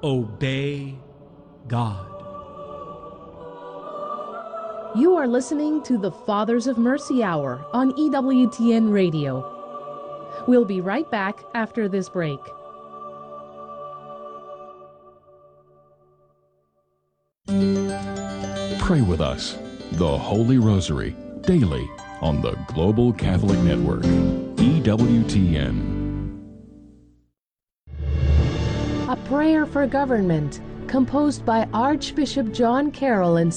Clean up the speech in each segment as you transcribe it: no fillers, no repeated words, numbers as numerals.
Obey God. You are listening to the Fathers of Mercy Hour on EWTN Radio. We'll be right back after this break. Pray with us, the Holy Rosary, daily on the Global Catholic Network, EWTN. A Prayer for Government, composed by Archbishop John Carroll in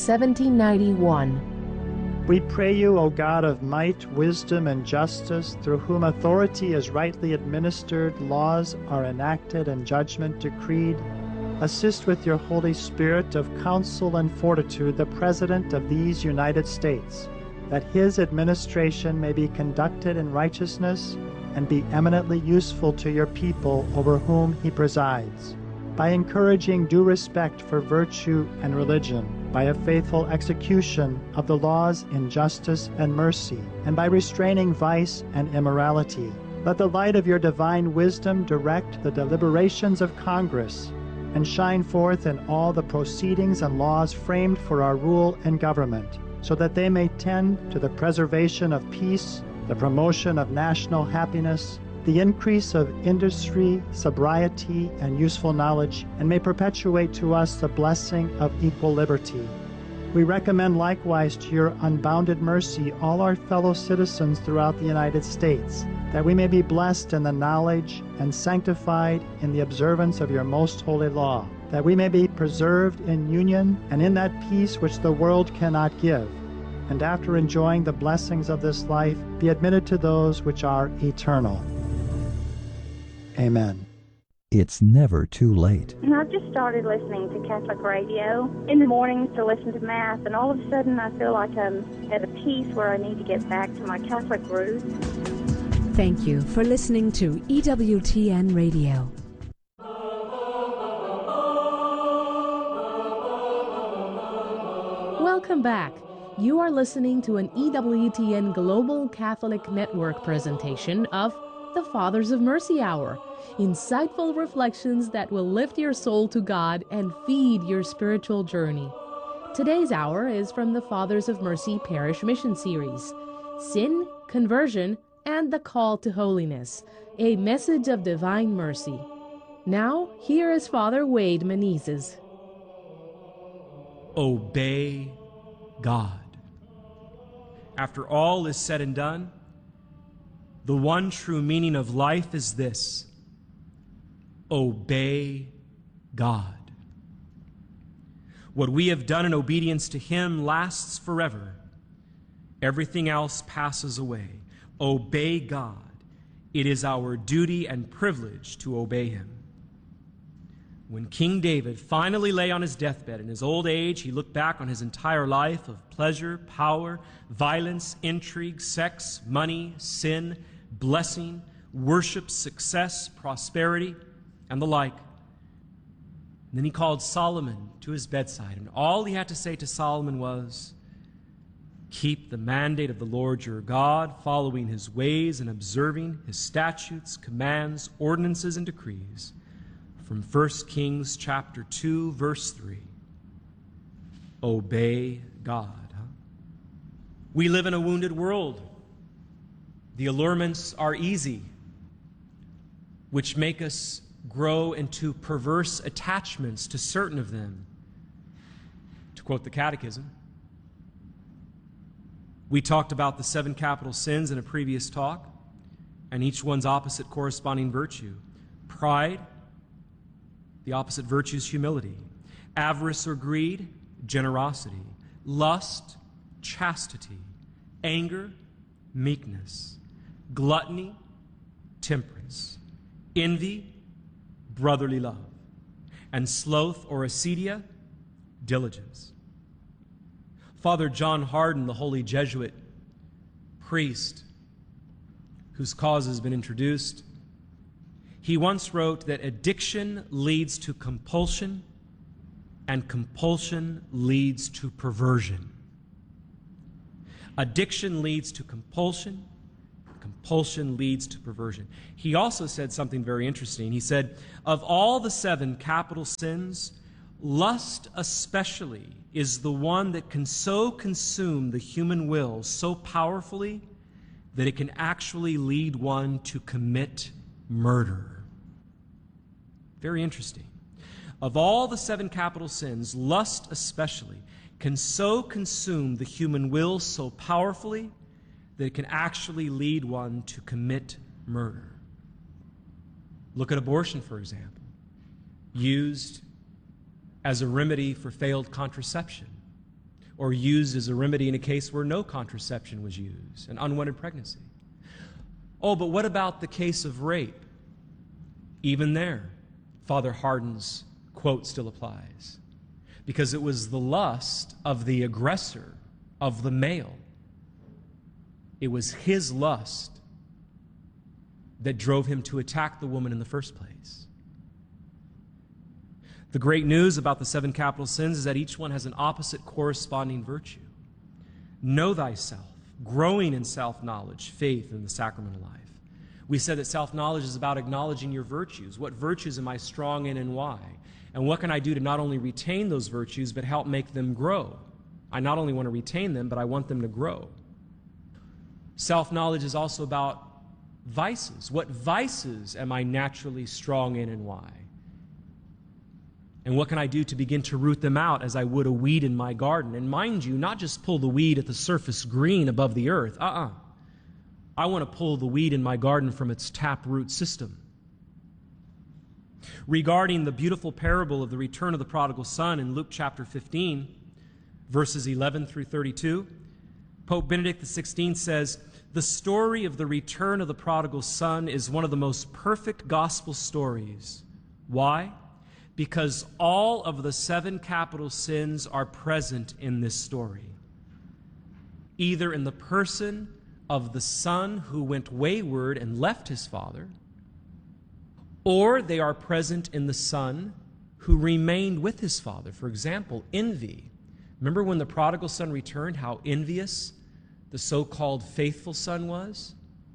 1791. We pray you, O God of might, wisdom, and justice, through whom authority is rightly administered, laws are enacted, and judgment decreed, assist with your Holy Spirit of counsel and fortitude the President of these United States, that his administration may be conducted in righteousness and be eminently useful to your people over whom he presides, by encouraging due respect for virtue and religion, by a faithful execution of the laws in justice and mercy, and by restraining vice and immorality. Let the light of your divine wisdom direct the deliberations of Congress and shine forth in all the proceedings and laws framed for our rule and government, so that they may tend to the preservation of peace, the promotion of national happiness, the increase of industry, sobriety, and useful knowledge, and may perpetuate to us the blessing of equal liberty. We recommend likewise to your unbounded mercy all our fellow citizens throughout the United States, that we may be blessed in the knowledge and sanctified in the observance of your most holy law, that we may be preserved in union and in that peace which the world cannot give, and after enjoying the blessings of this life, be admitted to those which are eternal. Amen. It's never too late. And I just started listening to Catholic radio in the mornings to listen to Mass, and all of a sudden I feel like I'm at a peace where I need to get back to my Catholic roots. Thank you for listening to EWTN Radio. Welcome back. You are listening to an EWTN Global Catholic Network presentation of the Fathers of Mercy Hour, insightful reflections that will lift your soul to God and feed your spiritual journey. Today's hour is from the Fathers of Mercy Parish Mission Series, Sin, Conversion, and the Call to Holiness, a message of divine mercy. Now, here is Father Wade Menezes. Obey God. After all is said and done, the one true meaning of life is this: obey God. What we have done in obedience to Him lasts forever. Everything else passes away. Obey God. It is our duty and privilege to obey Him. When King David finally lay on his deathbed in his old age, he looked back on his entire life of pleasure, power, violence, intrigue, sex, money, sin, blessing, worship, success, prosperity, and the like. And then he called Solomon to his bedside, and all he had to say to Solomon was, keep the mandate of the Lord your God, following his ways and observing his statutes, commands, ordinances, and decrees. From 1 Kings chapter 2, verse 3. Obey God. We live in a wounded world. The allurements are easy, which make us grow into perverse attachments to certain of them. To quote the Catechism, we talked about the 7 capital sins in a previous talk, and each one's opposite corresponding virtue. Pride, the opposite virtue is humility. Avarice or greed, generosity. Lust, chastity. Anger, meekness. Gluttony, temperance. Envy, brotherly love. And sloth or acedia, diligence. Father John Hardin, the holy Jesuit priest whose cause has been introduced, he once wrote that addiction leads to compulsion and compulsion leads to perversion. Addiction leads to compulsion compulsion leads to perversion. He also said something very interesting. He said, of all the 7 capital sins, lust especially is the one that can so consume the human will so powerfully that it can actually lead one to commit murder. Very interesting. Of all the 7 capital sins, lust especially can so consume the human will so powerfully that it can actually lead one to commit murder. Look at abortion, for example, used as a remedy for failed contraception, or used as a remedy in a case where no contraception was used, an unwanted pregnancy. Oh, but what about the case of rape? Even there, Father Hardin's quote still applies, because it was the lust of the aggressor, of the male. It was his lust that drove him to attack the woman in the first place. The great news about the 7 capital sins is that each one has an opposite corresponding virtue. Know thyself, growing in self-knowledge, faith, and the sacramental life. We said that self-knowledge is about acknowledging your virtues. What virtues am I strong in and why? And what can I do to not only retain those virtues, but help make them grow? I not only want to retain them, but I want them to grow. Self-knowledge is also about vices. What vices am I naturally strong in and why? And what can I do to begin to root them out as I would a weed in my garden? And mind you, not just pull the weed at the surface green above the earth. I want to pull the weed in my garden from its taproot system. Regarding the beautiful parable of the return of the prodigal son in Luke chapter 15, verses 11 through 32, Pope Benedict XVI says, the story of the return of the prodigal son is one of the most perfect gospel stories. Why? Because all of the 7 capital sins are present in this story, either in the person of the son who went wayward and left his father, or they are present in the son who remained with his father. For example, envy. Remember when the prodigal son returned, how envious the so-called faithful son was?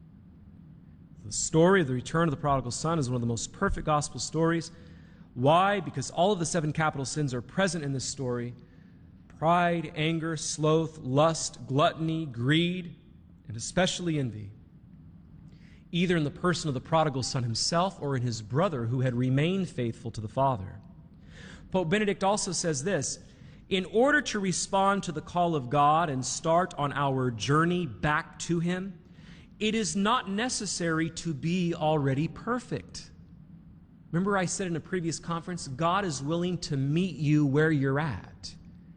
The story of the return of the prodigal son is one of the most perfect gospel stories. Why? Because all of the 7 capital sins are present in this story. Pride, anger, sloth, lust, gluttony, greed, and especially envy. Either in the person of the prodigal son himself or in his brother who had remained faithful to the father. Pope Benedict also says this, in order to respond to the call of God and start on our journey back to Him, it is not necessary to be already perfect. Remember I said in a previous conference, God is willing to meet you where you're at.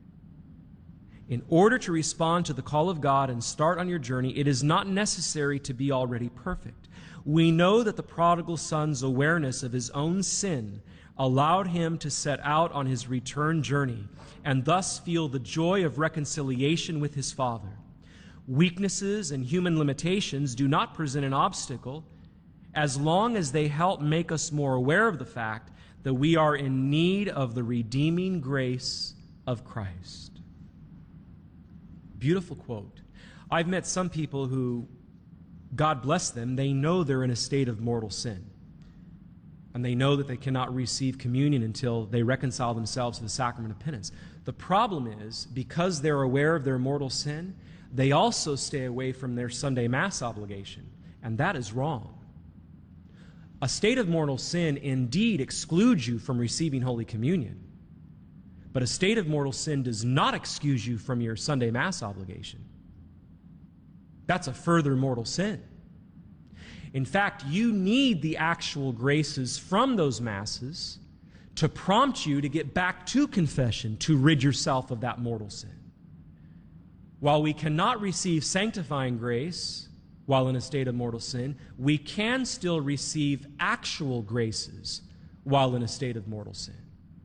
In order to respond to the call of God and start on your journey, it is not necessary to be already perfect. We know that the prodigal son's awareness of his own sin allowed him to set out on his return journey and thus feel the joy of reconciliation with his father. Weaknesses and human limitations do not present an obstacle as long as they help make us more aware of the fact that we are in need of the redeeming grace of Christ. Beautiful quote. I've met some people who, God bless them, they know they're in a state of mortal sin. And they know that they cannot receive communion until they reconcile themselves to the sacrament of penance. The problem is, because they're aware of their mortal sin, they also stay away from their Sunday Mass obligation. And that is wrong. A state of mortal sin indeed excludes you from receiving Holy Communion. But a state of mortal sin does not excuse you from your Sunday Mass obligation. That's a further mortal sin. In fact, you need the actual graces from those Masses to prompt you to get back to confession, to rid yourself of that mortal sin. While we cannot receive sanctifying grace while in a state of mortal sin, we can still receive actual graces while in a state of mortal sin.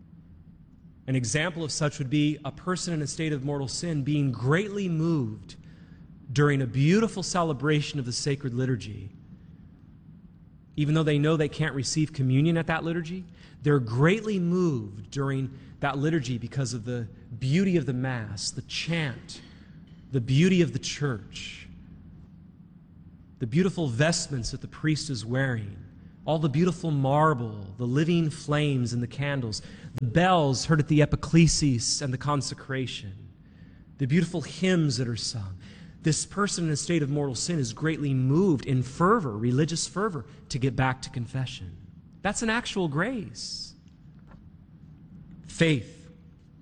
An example of such would be a person in a state of mortal sin being greatly moved during a beautiful celebration of the sacred liturgy. Even though they know they can't receive communion at that liturgy, they're greatly moved during that liturgy because of the beauty of the Mass, the chant, the beauty of the church. the beautiful vestments that the priest is wearing, all the beautiful marble, the living flames in the candles, the bells heard at the epiclesis and the consecration, the beautiful hymns that are sung. This person in a state of mortal sin is greatly moved in fervor, religious fervor, to get back to confession. That's an actual grace. Faith.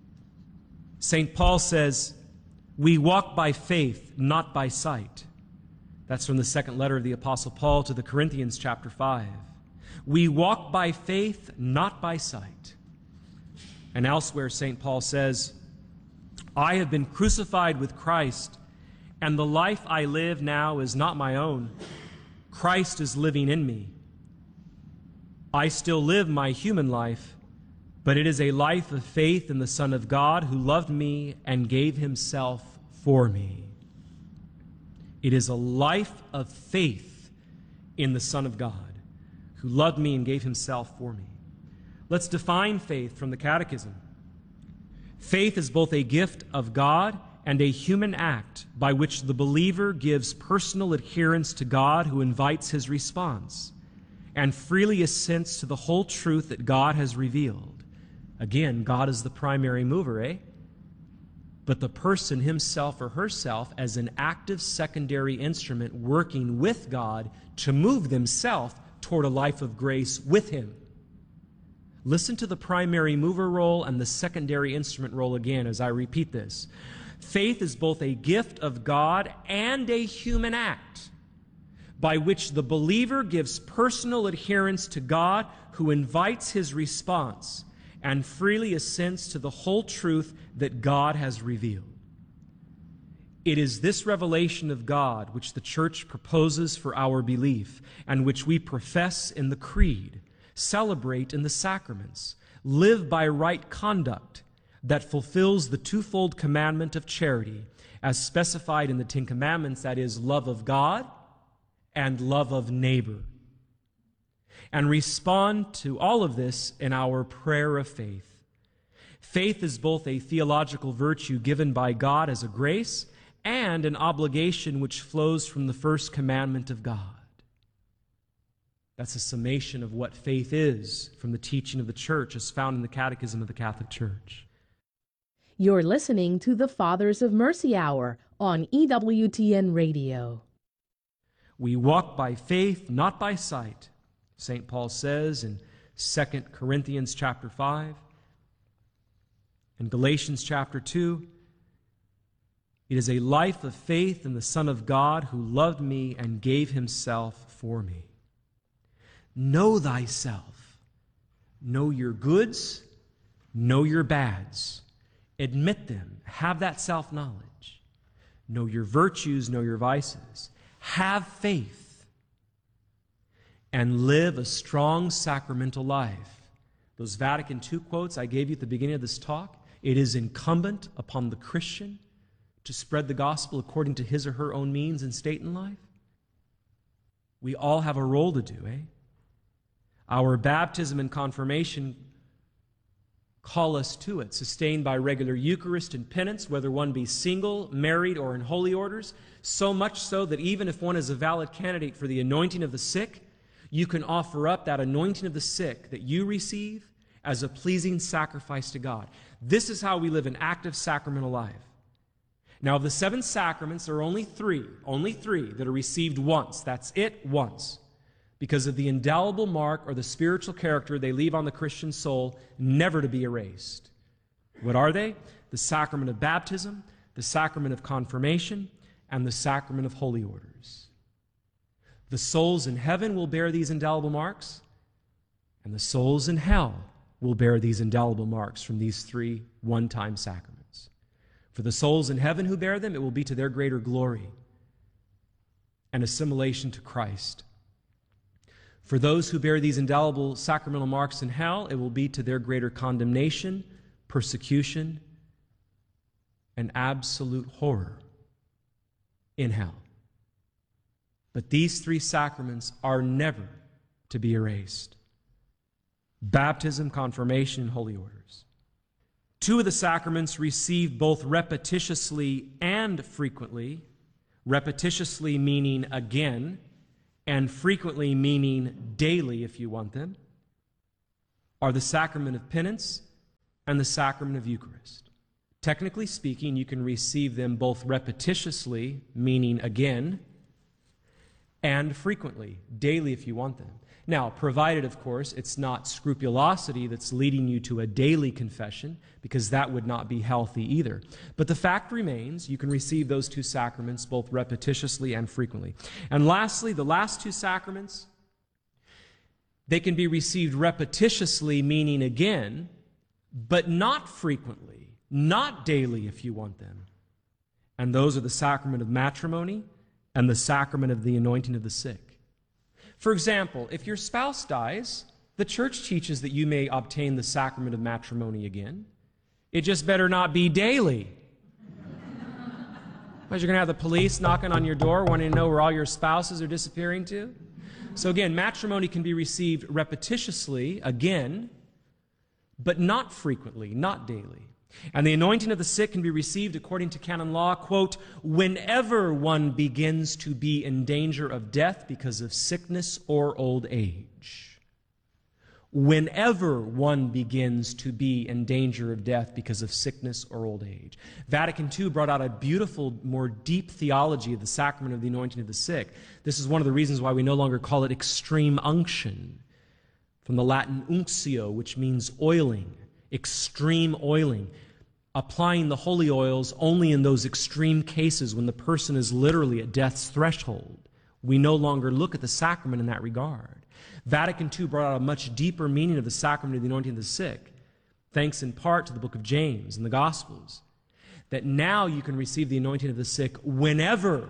St. Paul says, we walk by faith, not by sight. That's from the second letter of the Apostle Paul to the Corinthians, chapter 5. We walk by faith, not by sight. And elsewhere, St. Paul says, I have been crucified with Christ, and the life I live now is not my own. Christ is living in me. I still live my human life, but it is a life of faith in the Son of God who loved me and gave himself for me. It is a life of faith in the Son of God who loved me and gave himself for me. Let's define faith from the Catechism. Faith is both a gift of God and a human act by which the believer gives personal adherence to God who invites his response and freely assents to the whole truth that God has revealed. Again, God is the primary mover, But the person himself or herself as an active secondary instrument working with God to move themselves toward a life of grace with him. Listen to the primary mover role and the secondary instrument role again as I repeat this. Faith is both a gift of God and a human act by which the believer gives personal adherence to God who invites his response and freely assents to the whole truth that God has revealed. It is this revelation of God which the Church proposes for our belief and which we profess in the Creed, celebrate in the sacraments, live by right conduct that fulfills the twofold commandment of charity as specified in the Ten Commandments, that is, love of God and love of neighbor. And respond to all of this in our prayer of faith. Faith is both a theological virtue given by God as a grace and an obligation which flows from the first commandment of God. That's a summation of what faith is from the teaching of the Church as found in the Catechism of the Catholic Church. You're listening to the Fathers of Mercy Hour on EWTN Radio. We walk by faith, not by sight, St. Paul says in 2 Corinthians chapter 5. In Galatians chapter 2, it is a life of faith in the Son of God who loved me and gave himself for me. Know thyself. Know your goods. Know your bads. Admit them. Have that self-knowledge. Know your virtues. Know your vices. Have faith. And live a strong sacramental life. Those Vatican II quotes I gave you at the beginning of this talk, it is incumbent upon the Christian to spread the gospel according to his or her own means and state in life. We all have a role to do, Our baptism and confirmation call us to it, sustained by regular Eucharist and penance, whether one be single, married, or in holy orders, so much so that even if one is a valid candidate for the anointing of the sick, you can offer up that anointing of the sick that you receive as a pleasing sacrifice to God. This is how we live an active sacramental life. Now, of the 7 sacraments, there are only three that are received once. That's it, once. Because of the indelible mark or the spiritual character they leave on the Christian soul, never to be erased. What are they? The sacrament of baptism, the sacrament of confirmation, and the sacrament of holy orders. The souls in heaven will bear these indelible marks, and the souls in hell will bear these indelible marks from these 3 one-time sacraments. For the souls in heaven who bear them, it will be to their greater glory and assimilation to Christ. For those who bear these indelible sacramental marks in hell, it will be to their greater condemnation, persecution, and absolute horror in hell. But these 3 sacraments are never to be erased. Baptism, confirmation, and holy orders. 2 of the sacraments received both repetitiously and frequently. Repetitiously meaning again, and frequently meaning daily if you want them, are the sacrament of penance and the sacrament of Eucharist. Technically speaking, you can receive them both repetitiously, meaning again, and frequently, daily if you want them. Now, provided, of course, it's not scrupulosity that's leading you to a daily confession, because that would not be healthy either. But the fact remains, you can receive those two sacraments both repetitiously and frequently. And lastly, the last two sacraments, they can be received repetitiously, meaning again, but not frequently, not daily if you want them. And those are the sacrament of matrimony and the sacrament of the anointing of the sick. For example, if your spouse dies, the church teaches that you may obtain the sacrament of matrimony again. It just better not be daily. Because you're going to have the police knocking on your door wanting to know where all your spouses are disappearing to. So again, matrimony can be received repetitiously, again, but not frequently, not daily. And the anointing of the sick can be received according to canon law, quote, whenever one begins to be in danger of death because of sickness or old age. Whenever one begins to be in danger of death because of sickness or old age. Vatican II brought out a beautiful, more deep theology of the sacrament of the anointing of the sick. This is one of the reasons why we no longer call it extreme unction, from the Latin unctio, which means oiling. Extreme oiling, applying the holy oils only in those extreme cases when the person is literally at death's threshold. We no longer look at the sacrament in that regard. Vatican II brought out a much deeper meaning of the sacrament of the anointing of the sick, thanks in part to the book of James and the Gospels, that now you can receive the anointing of the sick whenever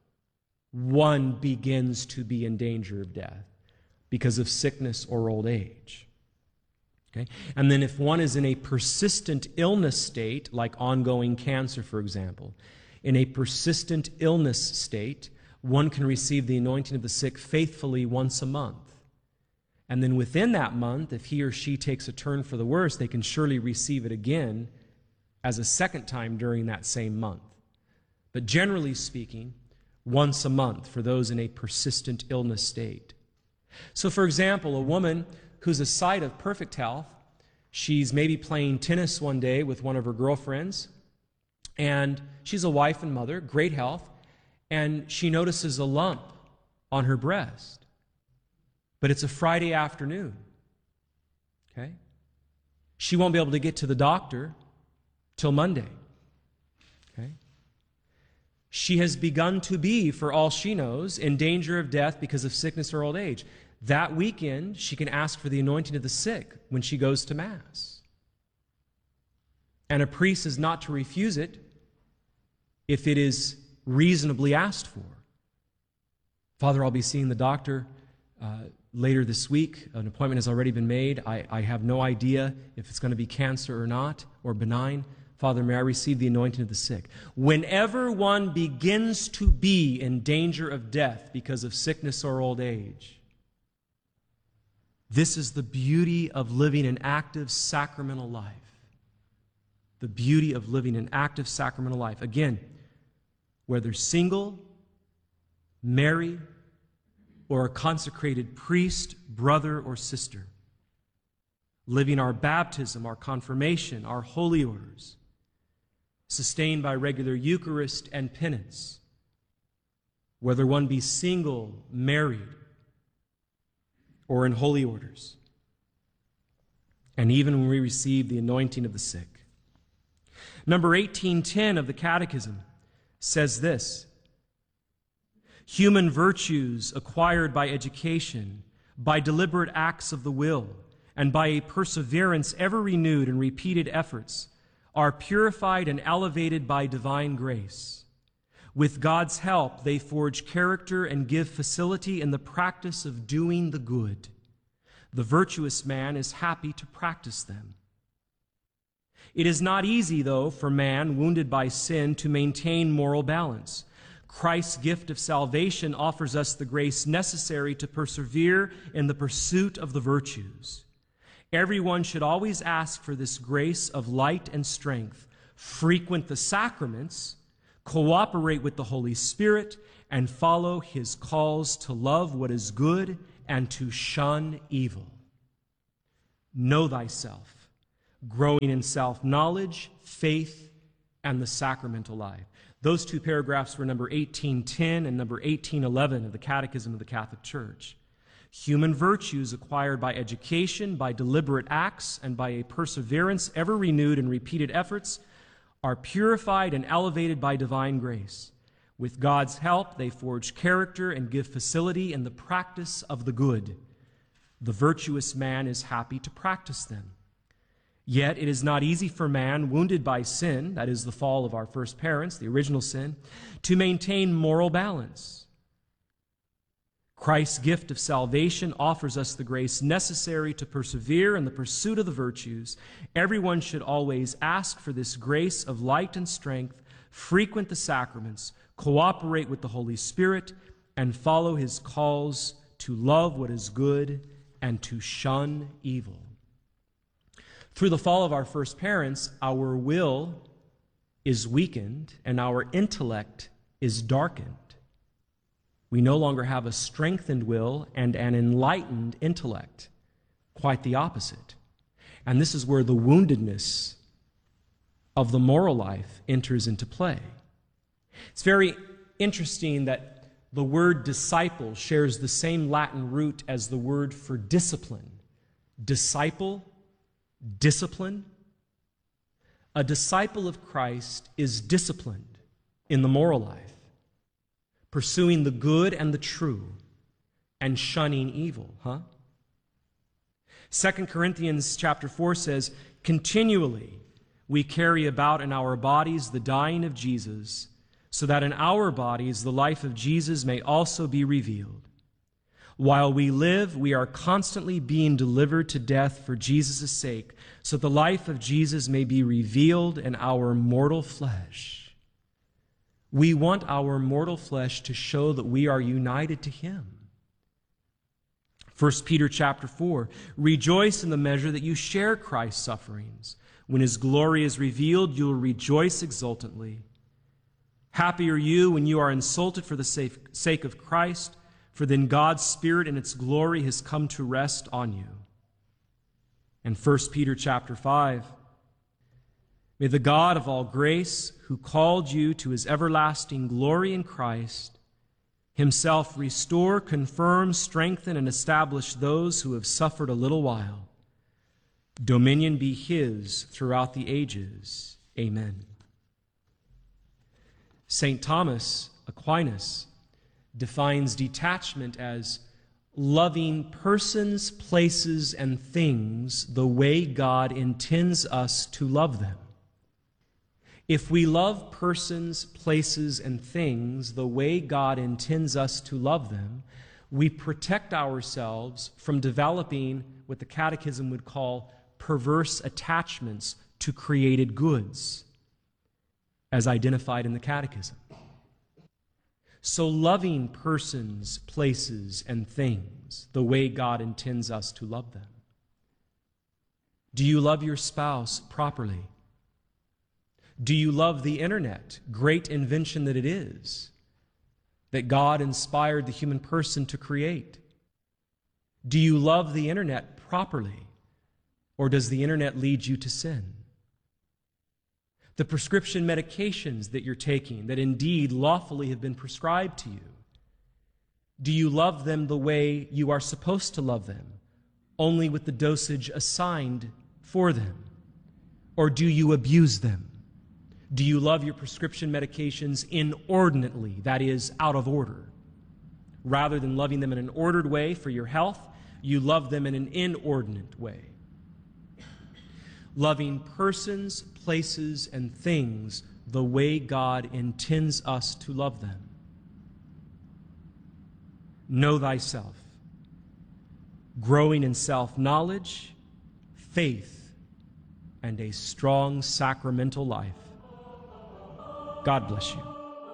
one begins to be in danger of death because of sickness or old age. Okay? And then if one is in a persistent illness state, like ongoing cancer, for example, in a persistent illness state, one can receive the anointing of the sick faithfully once a month. And then within that month, if he or she takes a turn for the worse, they can surely receive it again as a second time during that same month. But generally speaking, once a month for those in a persistent illness state. So for example, a woman who's a sight of perfect health. She's maybe playing tennis one day with one of her girlfriends, and she's a wife and mother, great health, and she notices a lump on her breast. But it's a Friday afternoon. Okay? She won't be able to get to the doctor till Monday. Okay? She has begun to be, for all she knows, in danger of death because of sickness or old age. That weekend, she can ask for the anointing of the sick when she goes to Mass. And a priest is not to refuse it if it is reasonably asked for. Father, I'll be seeing the doctor later this week. An appointment has already been made. I have no idea if it's going to be cancer or not, or benign. Father, may I receive the anointing of the sick. Whenever one begins to be in danger of death because of sickness or old age, this is the beauty of living an active sacramental life. The beauty of living an active sacramental life. Again, whether single, married, or a consecrated priest, brother, or sister, living our baptism, our confirmation, our holy orders, sustained by regular Eucharist and penance, whether one be single, married, or in holy orders, and even when we receive the anointing of the sick. Number 1810 of the Catechism says this: human virtues acquired by education, by deliberate acts of the will, and by a perseverance ever renewed in repeated efforts, are purified and elevated by divine grace. With God's help, they forge character and give facility in the practice of doing the good. The virtuous man is happy to practice them. It is not easy, though, for man wounded by sin to maintain moral balance. Christ's gift of salvation offers us the grace necessary to persevere in the pursuit of the virtues. Everyone should always ask for this grace of light and strength, frequent the sacraments, cooperate with the Holy Spirit, and follow his calls to love what is good and to shun evil. Know thyself, growing in self-knowledge, faith, and the sacramental life. Those two paragraphs were number 1810 and number 1811 of the Catechism of the Catholic Church. Human virtues acquired by education, by deliberate acts, and by a perseverance ever renewed in repeated efforts are purified and elevated by divine grace. With God's help, they forge character and give facility in the practice of the good. The virtuous man is happy to practice them. Yet it is not easy for man, wounded by sin, that is the fall of our first parents, the original sin, to maintain moral balance. Christ's gift of salvation offers us the grace necessary to persevere in the pursuit of the virtues. Everyone should always ask for this grace of light and strength, frequent the sacraments, cooperate with the Holy Spirit, and follow his calls to love what is good and to shun evil. Through the fall of our first parents, our will is weakened and our intellect is darkened. We no longer have a strengthened will and an enlightened intellect. Quite the opposite. And this is where the woundedness of the moral life enters into play. It's very interesting that the word disciple shares the same Latin root as the word for discipline. Disciple, discipline. A disciple of Christ is disciplined in the moral life, pursuing the good and the true, and shunning evil, 2 Corinthians chapter 4 says, continually we carry about in our bodies the dying of Jesus, so that in our bodies the life of Jesus may also be revealed. While we live, we are constantly being delivered to death for Jesus' sake, so the life of Jesus may be revealed in our mortal flesh. We want our mortal flesh to show that we are united to him. 1 Peter chapter 4, rejoice in the measure that you share Christ's sufferings. When his glory is revealed, you will rejoice exultantly. Happy are you when you are insulted for the sake of Christ, for then God's Spirit in its glory has come to rest on you. And 1 Peter chapter 5, may the God of all grace, who called you to his everlasting glory in Christ, himself restore, confirm, strengthen, and establish those who have suffered a little while. Dominion be his throughout the ages. Amen. St. Thomas Aquinas defines detachment as loving persons, places, and things the way God intends us to love them. If we love persons, places, and things the way God intends us to love them, we protect ourselves from developing what the Catechism would call perverse attachments to created goods, as identified in the Catechism. So loving persons, places, and things the way God intends us to love them. Do you love your spouse properly? Do you love the internet, great invention that it is, that God inspired the human person to create? Do you love the internet properly, or does the internet lead you to sin? The prescription medications that you're taking that indeed lawfully have been prescribed to you, do you love them the way you are supposed to love them, only with the dosage assigned for them? Or do you abuse them? Do you love your prescription medications inordinately, that is, out of order? Rather than loving them in an ordered way for your health, you love them in an inordinate way. Loving persons, places, and things the way God intends us to love them. Know thyself, growing in self-knowledge, faith, and a strong sacramental life. God bless you.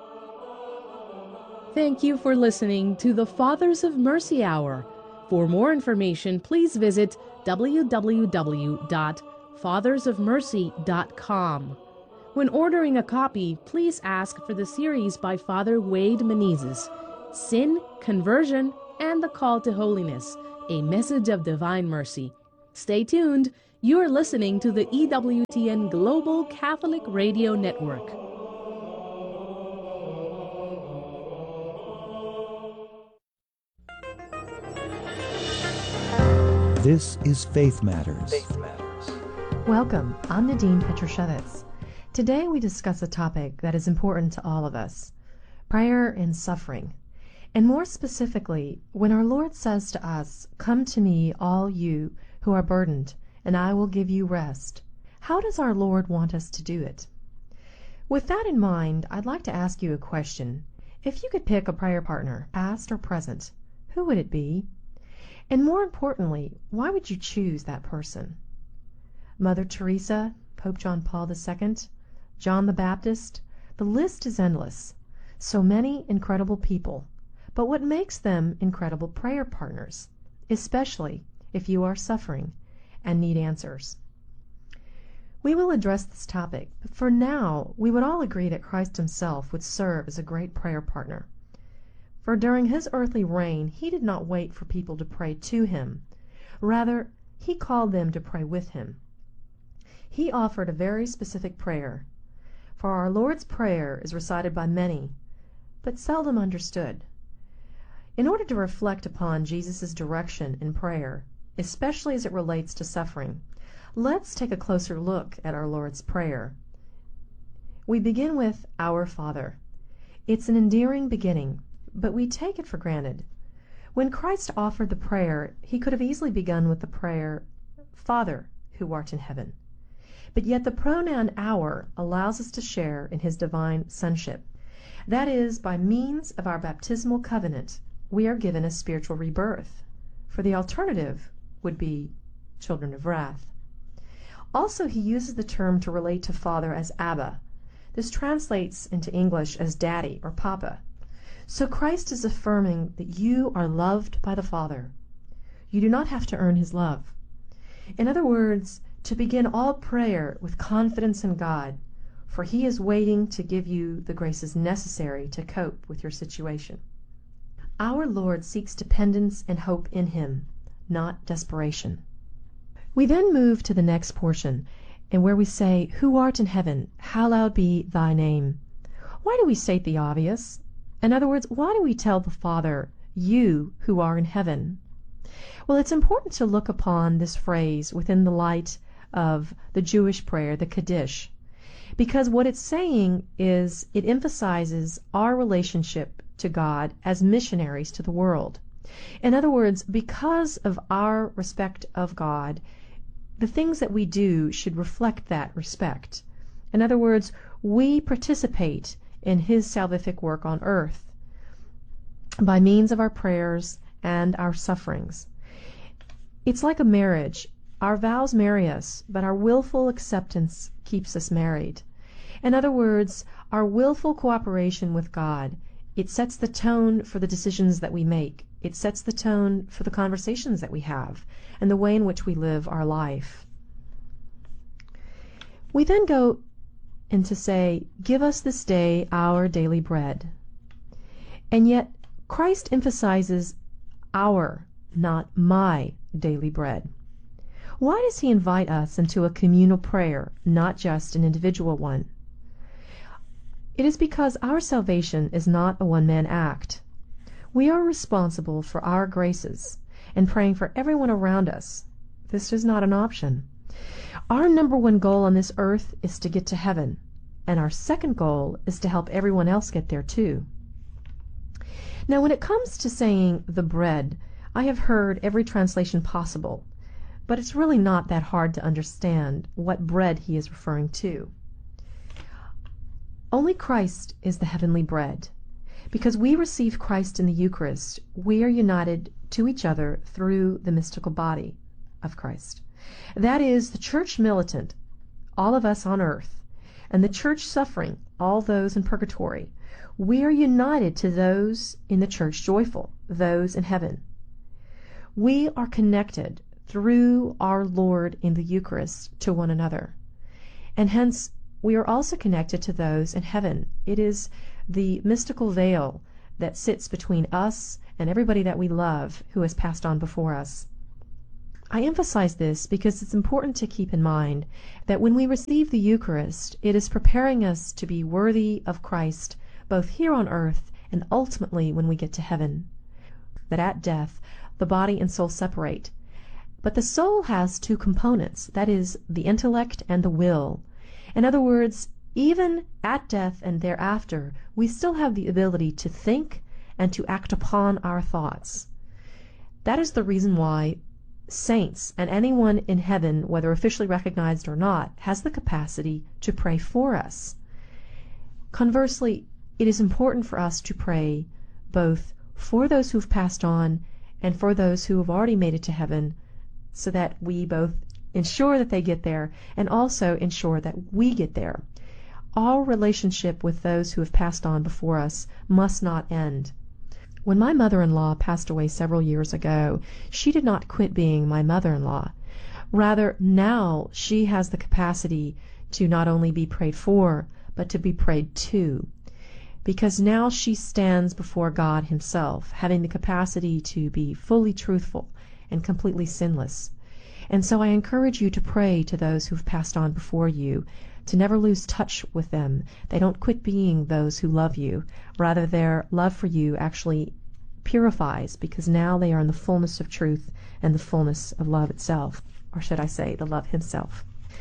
Thank you for listening to the Fathers of Mercy Hour. For more information, please visit www.fathersofmercy.com. When ordering a copy, please ask for the series by Father Wade Menezes, Sin, Conversion, and the Call to Holiness, a Message of Divine Mercy. Stay tuned. You're listening to the EWTN Global Catholic Radio Network. This is Faith Matters. Welcome, I'm Nadine Petrushevitz. Today we discuss a topic that is important to all of us, prayer and suffering. And more specifically, when our Lord says to us, "Come to me, all you who are burdened, and I will give you rest." How does our Lord want us to do it? With that in mind, I'd like to ask you a question. If you could pick a prayer partner, past or present, who would it be? And more importantly, why would you choose that person? Mother Teresa, Pope John Paul II, John the Baptist, the list is endless. So many incredible people. But what makes them incredible prayer partners, especially if you are suffering and need answers? We will address this topic, but for now, we would all agree that Christ himself would serve as a great prayer partner. For during his earthly reign, he did not wait for people to pray to him. Rather, he called them to pray with him. He offered a very specific prayer. For our Lord's Prayer is recited by many, but seldom understood. In order to reflect upon Jesus' direction in prayer, especially as it relates to suffering, let's take a closer look at our Lord's Prayer. We begin with Our Father. It's an endearing beginning, but we take it for granted. When Christ offered the prayer, he could have easily begun with the prayer, Father, who art in heaven. But yet the pronoun our allows us to share in his divine sonship. That is, by means of our baptismal covenant, we are given a spiritual rebirth, for the alternative would be children of wrath. Also, he uses the term to relate to Father as Abba. This translates into English as Daddy or Papa. So Christ is affirming that you are loved by the Father. You do not have to earn his love. In other words, to begin all prayer with confidence in God, for he is waiting to give you the graces necessary to cope with your situation. Our Lord seeks dependence and hope in him, not desperation. We then move to the next portion, and where we say, Who art in heaven, hallowed be thy name. Why do we state the obvious? In other words, why do we tell the Father, You who are in heaven? Well, it's important to look upon this phrase within the light of the Jewish prayer, the Kaddish, because what it's saying is it emphasizes our relationship to God as missionaries to the world. In other words, because of our respect of God, the things that we do should reflect that respect. In other words, we participate in his salvific work on earth by means of our prayers and our sufferings. It's like a marriage. Our vows marry us, but our willful acceptance keeps us married. In other words, our willful cooperation with God, it sets the tone for the decisions that we make. It sets the tone for the conversations that we have and the way in which we live our life. We then go and to say, Give us this day our daily bread. And yet, Christ emphasizes our, not my, daily bread. Why does he invite us into a communal prayer, not just an individual one? It is because our salvation is not a one-man act. We are responsible for our graces and praying for everyone around us. This is not an option. Our number one goal on this earth is to get to heaven, and our second goal is to help everyone else get there too. Now, when it comes to saying the bread, I have heard every translation possible, but it's really not that hard to understand what bread he is referring to. Only Christ is the heavenly bread. Because we receive Christ in the Eucharist, we are united to each other through the mystical body of Christ. That is, the church militant, all of us on earth, and the church suffering, all those in purgatory. We are united to those in the church joyful, those in heaven. We are connected through our Lord in the Eucharist to one another. And hence, we are also connected to those in heaven. It is the mystical veil that sits between us and everybody that we love who has passed on before us. I emphasize this because it's important to keep in mind that when we receive the Eucharist, it is preparing us to be worthy of Christ both here on earth and ultimately when we get to heaven. That at death, the body and soul separate. But the soul has two components, that is, the intellect and the will. In other words, even at death and thereafter, we still have the ability to think and to act upon our thoughts. That is the reason why saints and anyone in heaven, whether officially recognized or not, has the capacity to pray for us. Conversely, it is important for us to pray both for those who've passed on and for those who have already made it to heaven, so that we both ensure that they get there and also ensure that we get there. Our relationship with those who have passed on before us must not end. When my mother-in-law passed away several years ago, she did not quit being my mother-in-law. Rather, now she has the capacity to not only be prayed for, but to be prayed to. Because now she stands before God Himself, having the capacity to be fully truthful and completely sinless. And so I encourage you to pray to those who've passed on before you, to never lose touch with them. They don't quit being those who love you. Rather, their love for you actually purifies, because now they are in the fullness of truth and the fullness of love itself, or should I say, the love Himself.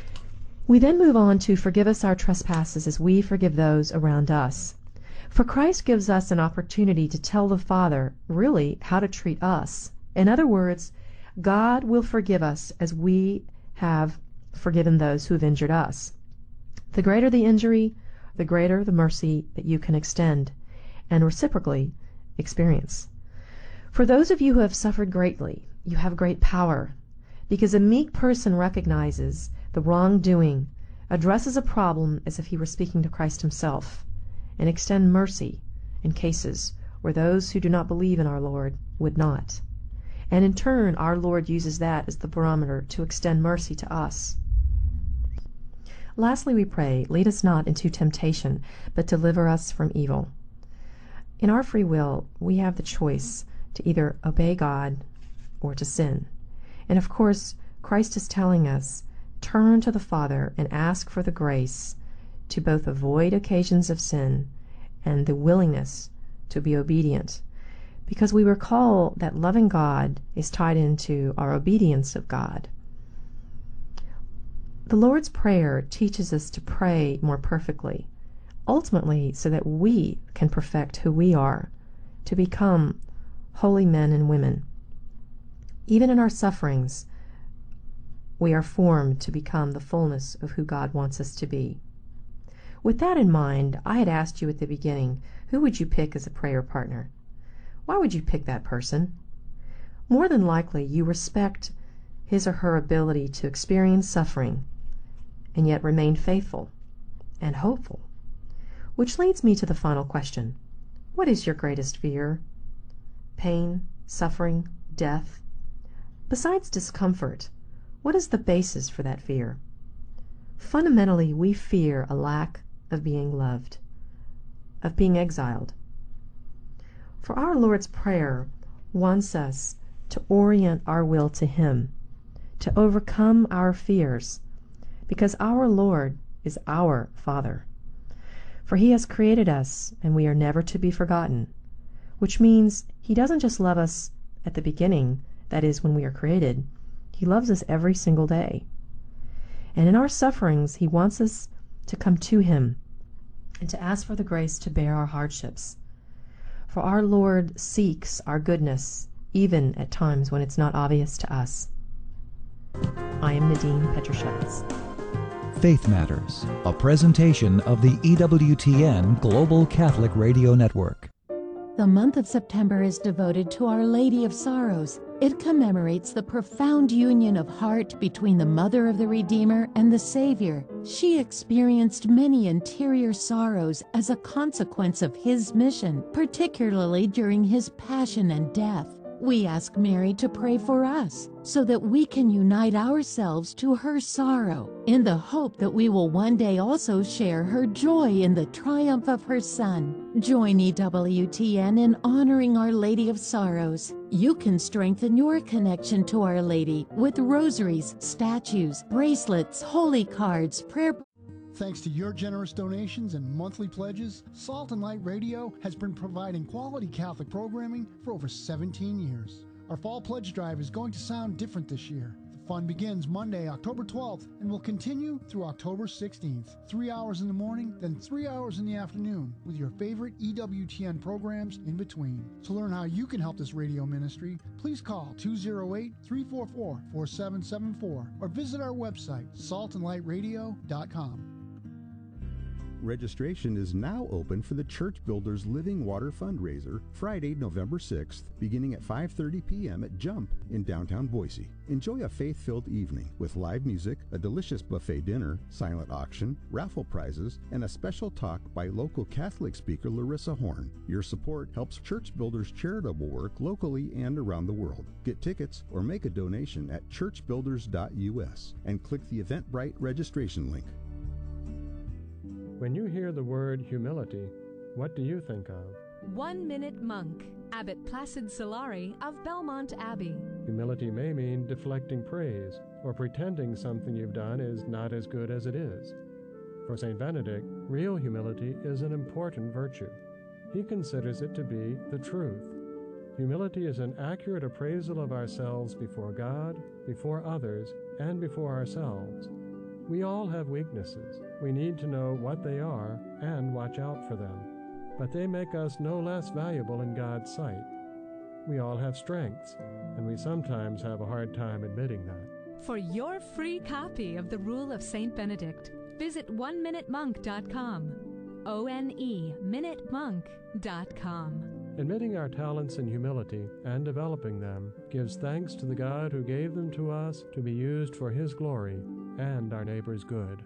We then move on to forgive us our trespasses as we forgive those around us. For Christ gives us an opportunity to tell the Father, really, how to treat us. In other words, God will forgive us as we have forgiven those who have injured us. The greater the injury, the greater the mercy that you can extend and reciprocally experience. For those of you who have suffered greatly, you have great power, because a meek person recognizes the wrongdoing, addresses a problem as if he were speaking to Christ Himself, and extend mercy in cases where those who do not believe in our Lord would not. And in turn, our Lord uses that as the barometer to extend mercy to us. Lastly, we pray, lead us not into temptation, but deliver us from evil. In our free will, we have the choice to either obey God or to sin. And of course, Christ is telling us, turn to the Father and ask for the grace to both avoid occasions of sin and the willingness to be obedient. Because we recall that loving God is tied into our obedience of God. The Lord's Prayer teaches us to pray more perfectly, ultimately so that we can perfect who we are, to become holy men and women. Even in our sufferings, we are formed to become the fullness of who God wants us to be. With that in mind, I had asked you at the beginning, who would you pick as a prayer partner? Why would you pick that person? More than likely, you respect his or her ability to experience suffering and yet remain faithful and hopeful. Which leads me to the final question. What is your greatest fear? Pain, suffering, death? Besides discomfort, what is the basis for that fear? Fundamentally, we fear a lack of being loved, of being exiled. For our Lord's Prayer wants us to orient our will to Him, to overcome our fears, because our Lord is our Father. For He has created us, and we are never to be forgotten, which means He doesn't just love us at the beginning, that is, when we are created. He loves us every single day. And in our sufferings, He wants us to come to Him and to ask for the grace to bear our hardships. For our Lord seeks our goodness, even at times when it's not obvious to us. I am Nadine Petrushevitz. Faith Matters, a presentation of the EWTN Global Catholic Radio Network. The month of September is devoted to Our Lady of Sorrows. It commemorates the profound union of heart between the Mother of the Redeemer and the Savior. She experienced many interior sorrows as a consequence of His mission, particularly during His passion and death. We ask Mary to pray for us so that we can unite ourselves to her sorrow in the hope that we will one day also share her joy in the triumph of her Son. Join EWTN in honoring Our Lady of Sorrows. You can strengthen your connection to Our Lady with rosaries, statues, bracelets, holy cards, prayer. Thanks to your generous donations and monthly pledges, Salt and Light Radio has been providing quality Catholic programming for over 17 years. Our fall pledge drive is going to sound different this year. The fun begins Monday, October 12th, and will continue through October 16th. 3 hours in the morning, then 3 hours in the afternoon, with your favorite EWTN programs in between. To learn how you can help this radio ministry, please call 208-344-4774 or visit our website, saltandlightradio.com. Registration is now open for the Church Builders Living Water Fundraiser, Friday, November 6th, beginning at 5:30 p.m. at Jump in downtown Boise. Enjoy a faith-filled evening with live music, a delicious buffet dinner, silent auction, raffle prizes, and a special talk by local Catholic speaker Larissa Horn. Your support helps Church Builders charitable work locally and around the world. Get tickets or make a donation at churchbuilders.us and click the Eventbrite registration link. When you hear the word humility, what do you think of? 1 Minute Monk, Abbot Placid Solari of Belmont Abbey. Humility may mean deflecting praise or pretending something you've done is not as good as it is. For St. Benedict, real humility is an important virtue. He considers it to be the truth. Humility is an accurate appraisal of ourselves before God, before others, and before ourselves. We all have weaknesses. We need to know what they are and watch out for them. But they make us no less valuable in God's sight. We all have strengths, and we sometimes have a hard time admitting that. For your free copy of the Rule of St. Benedict, visit oneminutemonk.com. ONEminutemonk.com. Admitting our talents in humility and developing them gives thanks to the God who gave them to us to be used for His glory and our neighbor's good.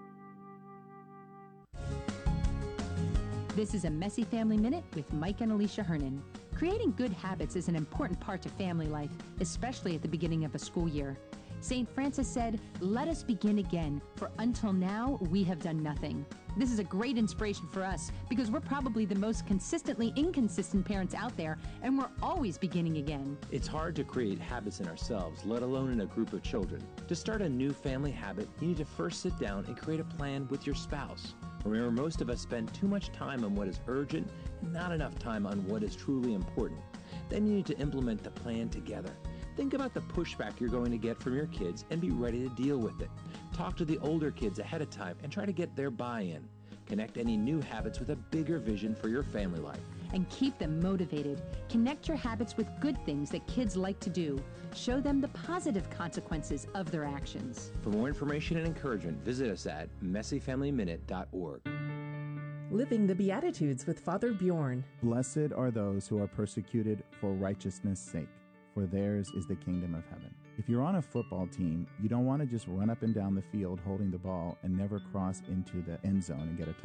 This is a Messy Family Minute with Mike and Alicia Hernan. Creating good habits is an important part to family life, especially at the beginning of a school year. St. Francis said, "Let us begin again, for until now we have done nothing." This is a great inspiration for us because we're probably the most consistently inconsistent parents out there, and we're always beginning again. It's hard to create habits in ourselves, let alone in a group of children. To start a new family habit, you need to first sit down and create a plan with your spouse. Remember, most of us spend too much time on what is urgent and not enough time on what is truly important. Then you need to implement the plan together. Think about the pushback you're going to get from your kids and be ready to deal with it. Talk to the older kids ahead of time and try to get their buy-in. Connect any new habits with a bigger vision for your family life. And keep them motivated. Connect your habits with good things that kids like to do. Show them the positive consequences of their actions. For more information and encouragement, visit us at messyfamilyminute.org. Living the Beatitudes with Father Bjorn. Blessed are those who are persecuted for righteousness' sake, for theirs is the kingdom of heaven. If you're on a football team, you don't want to just run up and down the field holding the ball and never cross into the end zone and get a